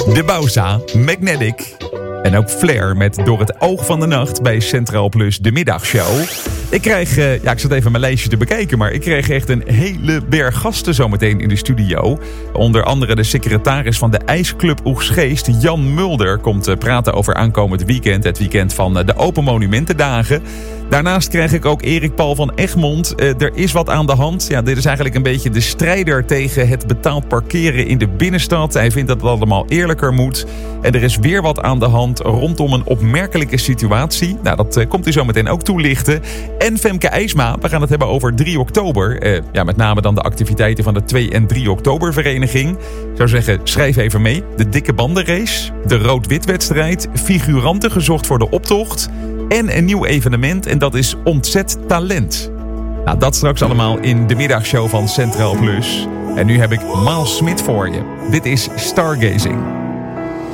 De Bauza, Magnetic en ook Flair met Door het oog van de nacht bij Centraal Plus de middagshow. Ik krijg, ik zat even mijn lijstje te bekijken, maar ik kreeg echt een hele berg gasten zometeen in de studio. Onder andere de secretaris van de IJsclub Oegstgeest, Jan Mulder, komt praten over aankomend weekend. Het weekend van de Open Monumentendagen. Daarnaast krijg ik ook Erik Paul van Egmond. Er is wat aan de hand. Ja, dit is eigenlijk een beetje de strijder tegen het betaald parkeren in de binnenstad. Hij vindt dat het allemaal eerlijker moet. En er is weer wat aan de hand rondom een opmerkelijke situatie. Nou, dat komt u zo meteen ook toelichten. En Femke IJsma, we gaan het hebben over 3 oktober. Met name dan de activiteiten van de 2 en 3 oktober vereniging. Ik zou zeggen, schrijf even mee. De dikke bandenrace, de rood-wit wedstrijd, figuranten gezocht voor de optocht en een nieuw evenement en dat is Ontzet Talent. Nou, dat straks allemaal in de middagshow van Centraal Plus. En nu heb ik Maal Smit voor je. Dit is Stargazing.